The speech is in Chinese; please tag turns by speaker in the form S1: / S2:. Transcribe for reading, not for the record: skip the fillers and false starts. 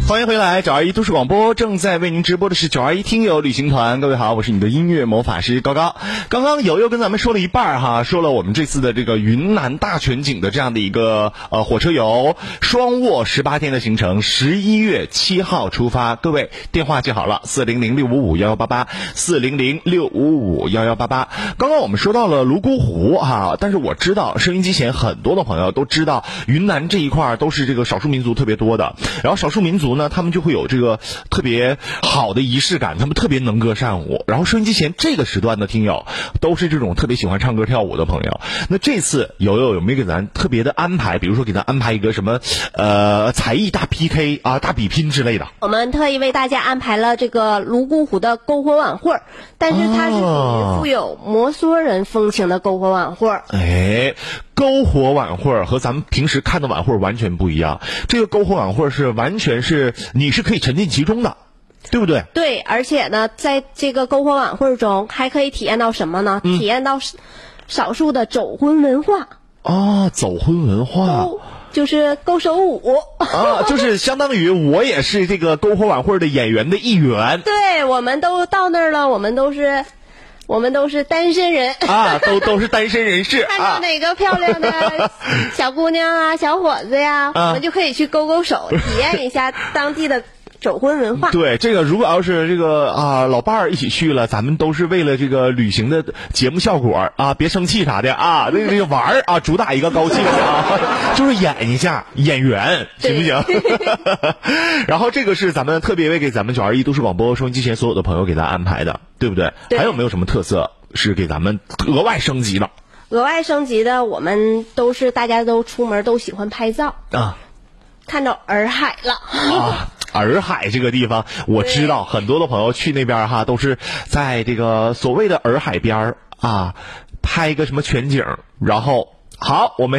S1: 欢迎回来，921都市广播正在为您直播的是921听友旅行团。各位好，我是你的音乐魔法师高高。刚刚友友跟咱们说了一半哈，说了我们这次的这个云南大全景的这样的一个火车游，双卧18天的行程，11月7号出发。各位电话记好了，400-655-1188 400-655-1188。刚刚我们说到了泸沽湖哈，但是我知道收音机前很多的朋友都知道云南这一块都是这个少数民族特别多的，然后少数民族呢，他们就会有这个特别好的仪式感，他们特别能歌善舞。然后收音机前这个时段的听友都是这种特别喜欢唱歌跳舞的朋友。那这次有没有给咱特别的安排？比如说给咱安排一个什么才艺大 PK 啊、大比拼之类的？
S2: 我们特意为大家安排了这个泸沽湖的篝火晚会，但是它是属于富有摩梭人风情的篝火晚会。
S1: 篝火晚会和咱们平时看的晚会完全不一样。这个篝火晚会是完全是你是可以沉浸其中的，对不对？
S2: 对，而且呢，在这个篝火晚会中还可以体验到什么呢？体验到少数的走婚文化。
S1: 走婚文化。
S2: 就是勾手舞
S1: 就是相当于我也是这个篝火晚会的演员的一员。
S2: 对，我们都到那儿了，我们都是单身人
S1: 都是单身人士。
S2: 看到哪个漂亮的小姑娘啊、小伙子呀，我们就可以去勾勾手，体验一下当地的走婚文化。
S1: 对，这个如果要是这个老伴儿一起去了，咱们都是为了这个旅行的节目效果别生气啥的那个玩主打一个高兴就是演一下演员，行不行？然后这个是咱们特别为给咱们921都市广播收音机前所有的朋友给咱安排的，对不对？
S2: 对。
S1: 还有没有什么特色是给咱们额外升级的？
S2: 额外升级的，我们大家都出门都喜欢拍照看到洱海了
S1: 洱海这个地方我知道很多的朋友去那边都是在这个所谓的洱海边拍一个什么全景，然后好我们